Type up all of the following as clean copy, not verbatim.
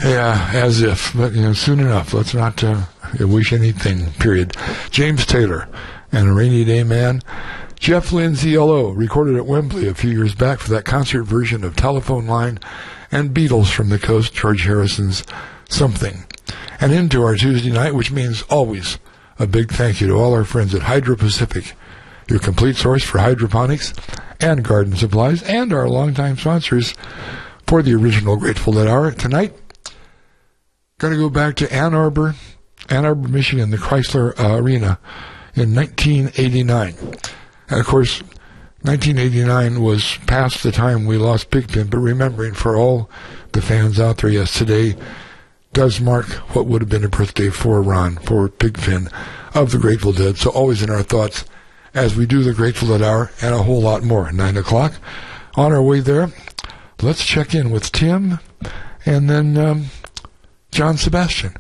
Yeah, as if, but soon enough. Let's not wish anything, period. James Taylor and A Rainy Day Man. Jeff Lynne's ELO, recorded at Wembley a few years back for that concert version of Telephone Line, and Beatles from the Coast, George Harrison's Something. And into our Tuesday night, which means always a big thank you to all our friends at Hydro Pacific, your complete source for hydroponics and garden supplies, and our longtime sponsors for the original Grateful Dead Hour. Tonight, going to go back to Ann Arbor, Michigan, the Chrysler Arena in 1989. And, of course, 1989 was past the time we lost Pigpen, but remembering for all the fans out there, yes, today does mark what would have been a birthday for Ron, for Pigpen of the Grateful Dead. So always in our thoughts as we do the Grateful Dead Hour and a whole lot more. 9 o'clock. On our way there, let's check in with Tim and then John Sebastian.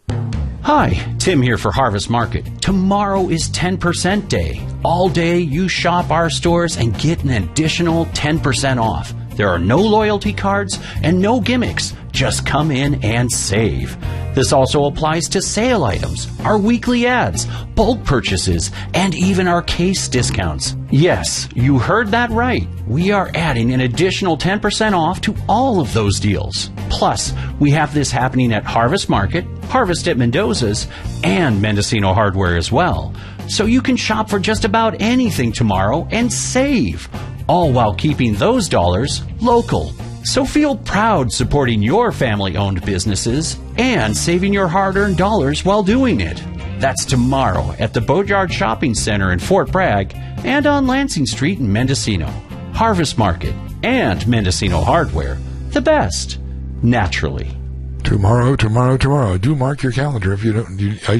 Hi, Tim here for Harvest Market. Tomorrow is 10% day. All day you shop our stores and get an additional 10% off. There are no loyalty cards and no gimmicks. Just come in and save. This also applies to sale items, our weekly ads, bulk purchases, and even our case discounts. Yes, you heard that right. We are adding an additional 10% off to all of those deals. Plus, we have this happening at Harvest Market, Harvest at Mendoza's, and Mendocino Hardware as well. So you can shop for just about anything tomorrow and save, all while keeping those dollars local. So feel proud supporting your family-owned businesses and saving your hard-earned dollars while doing it. That's tomorrow at the Boatyard Shopping Center in Fort Bragg and on Lansing Street in Mendocino. Harvest Market and Mendocino Hardware, the best, naturally. Tomorrow. Do mark your calendar if you don't.